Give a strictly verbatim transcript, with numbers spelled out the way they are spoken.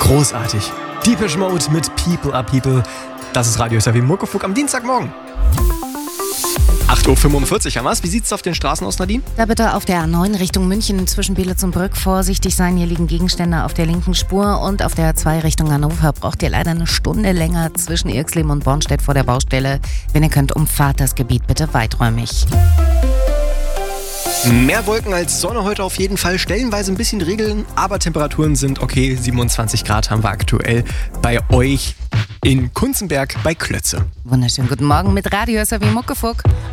Großartig. Depeche Mode mit People are People. Das ist Radio S R W Muckefuck am Dienstagmorgen. acht Uhr fünfundvierzig haben wir's. Wie sieht's auf den Straßen aus, Nadine? Da bitte auf der A neun Richtung München zwischen Beelitz und Brück vorsichtig sein. Hier liegen Gegenstände auf der linken Spur. Und auf der A zwei Richtung Hannover braucht ihr leider eine Stunde länger zwischen Irxleben und Bornstedt vor der Baustelle. Wenn ihr könnt, umfahrt das Gebiet bitte weiträumig. Mehr Wolken als Sonne heute auf jeden Fall. Stellenweise ein bisschen Regeln, aber Temperaturen sind okay. siebenundzwanzig Grad haben wir aktuell bei euch in Kunzenberg bei Klötze. Wunderschönen guten Morgen mit Radio S R W Muckefuck.